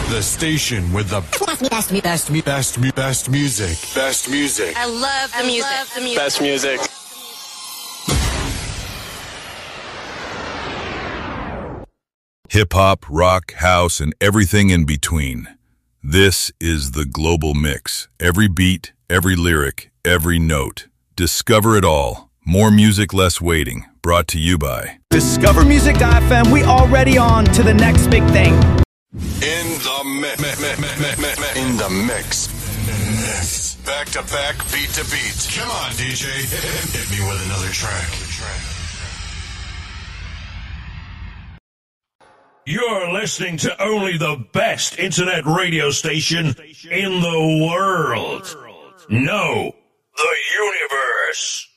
The station with the best music. Best music. I love the music. Best music. Hip-hop, rock, house, and everything in between. This is the Global Mix. Every beat, every lyric, every note. Discover it all. More music, less waiting. Brought to you by DiscoverMusic.fm. We already on to the next big thing. In the mix. Back to back, beat to beat. Come on, DJ. Hit me with another track. You're listening to only the best internet radio station in the world. No, the universe.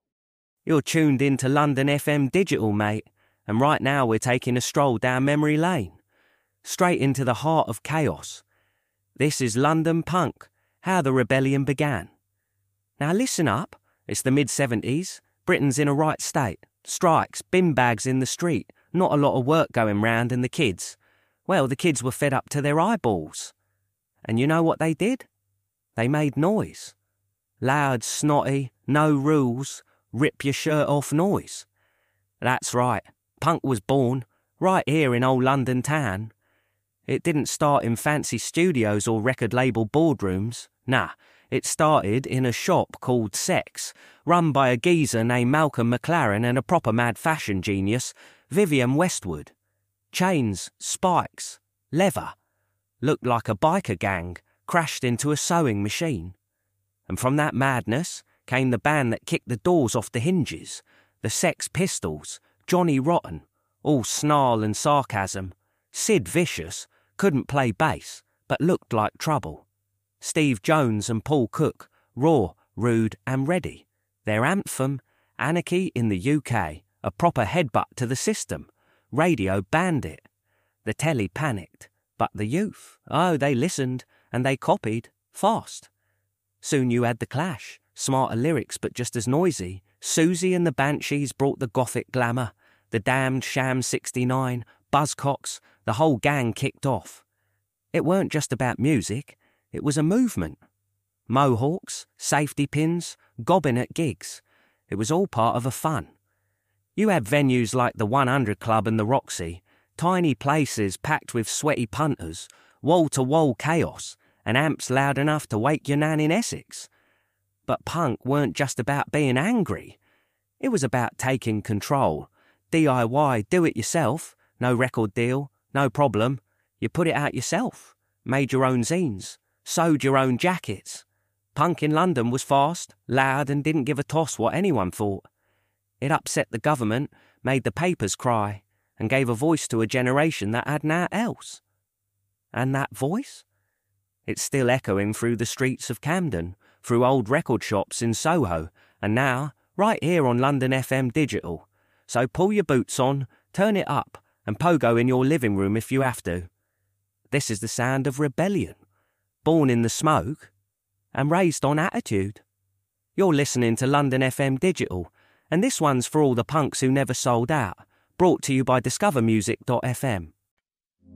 You're tuned in to London FM Digital, mate, and right now we're taking a stroll down memory lane, straight into the heart of chaos. This is London Punk, how the rebellion began. Now listen up, it's the mid-70s, Britain's in a right state, strikes, bin bags in the street, not a lot of work going round, and the kids were fed up to their eyeballs. And you know what they did? They made noise. Loud, snotty, no rules, rip your shirt off noise. That's right, punk was born right here in old London town. It didn't start in fancy studios or record label boardrooms. Nah, it started in a shop called Sex, run by a geezer named Malcolm McLaren and a proper mad fashion genius, Vivienne Westwood. Chains, spikes, leather. Looked like a biker gang crashed into a sewing machine. And from that madness came the band that kicked the doors off the hinges, the Sex Pistols, Johnny Rotten, all snarl and sarcasm. Sid Vicious couldn't play bass, but looked like trouble. Steve Jones and Paul Cook, raw, rude and ready. Their anthem, Anarchy in the UK, a proper headbutt to the system. Radio banned it. The telly panicked, but the youth, they listened and they copied, fast. Soon you had the Clash, smarter lyrics but just as noisy. Susie and the Banshees brought the gothic glamour. The damned Sham 69, Buzzcocks, the whole gang kicked off. It weren't just about music, it was a movement. Mohawks, safety pins, gobbing at gigs. It was all part of a fun. You had venues like the 100 Club and the Roxy, tiny places packed with sweaty punters, wall-to-wall chaos, and amps loud enough to wake your nan in Essex. But punk weren't just about being angry. It was about taking control. DIY, do it yourself, no record deal, no problem. You put it out yourself, made your own zines, sewed your own jackets. Punk in London was fast, loud, and didn't give a toss what anyone thought. It upset the government, made the papers cry, and gave a voice to a generation that had naught else. And that voice? It's still echoing through the streets of Camden, through old record shops in Soho, and now, right here on London FM Digital. So pull your boots on, turn it up, and pogo in your living room if you have to. This is the sound of rebellion, born in the smoke, and raised on attitude. You're listening to London FM Digital, and this one's for all the punks who never sold out, brought to you by DiscoverMusic.fm.